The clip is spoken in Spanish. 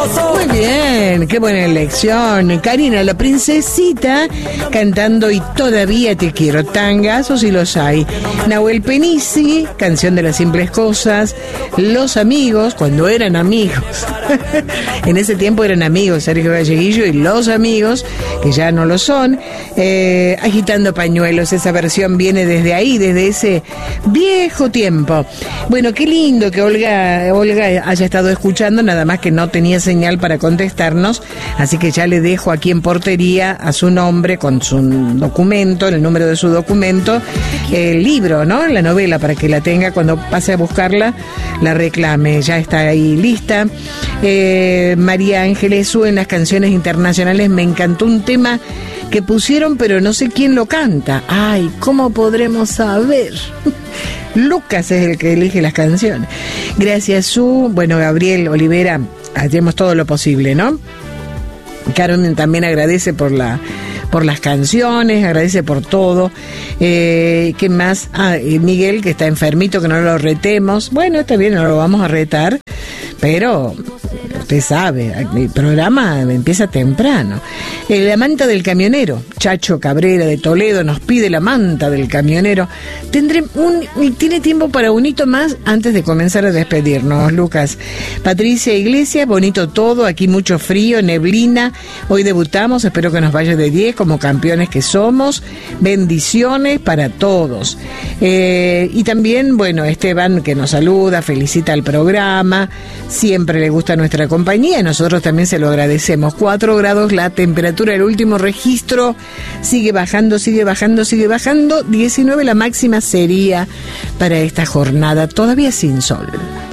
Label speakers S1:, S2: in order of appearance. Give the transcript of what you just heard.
S1: Muy bien, qué buena elección. Karina, la princesita, cantando Y todavía te quiero. Tangazos y los hay. Nahuel Penisi, canción de las simples cosas. Los amigos, cuando eran amigos. En ese tiempo eran amigos, Sergio Galleguillo y los amigos, que ya no lo son. Agitando pañuelos, esa versión viene desde ahí, desde ese viejo tiempo. Bueno, qué lindo que Olga haya estado escuchando, nada más que no tenía señal para contestarnos, así que ya le dejo aquí en portería a su nombre con su documento, el número de su documento, el libro, ¿no? La novela, para que la tenga cuando pase a buscarla, la reclame, ya está ahí lista. María Ángeles en las canciones internacionales, me encantó un tema que pusieron, pero no sé quién lo canta. Ay, ¿cómo podremos saber? Lucas es el que elige las canciones. Gracias, Su. Bueno, Gabriel Olivera, hacemos todo lo posible, ¿no? Carmen también agradece por las canciones, agradece por todo. ¿Qué más? Miguel, que está enfermito, que no lo retemos. Bueno, está bien, no lo vamos a retar, pero usted sabe, el programa empieza temprano. La manta del camionero, Chacho Cabrera de Toledo nos pide la manta del camionero. Tiene tiempo para un hito más antes de comenzar a despedirnos, Lucas. Patricia Iglesias, bonito todo, aquí mucho frío, neblina. Hoy debutamos, espero que nos vaya de 10 como campeones que somos. Bendiciones para todos. Y también, bueno, Esteban, que nos saluda, felicita al programa, siempre le gusta nuestra compañía y nosotros también se lo agradecemos. 4 grados la temperatura, el último registro, sigue bajando, 19 la máxima sería para esta jornada, todavía sin sol.